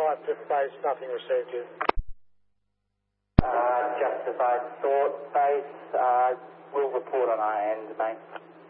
type to base, nothing received yet. Justified thought base, we'll report on our end, mate.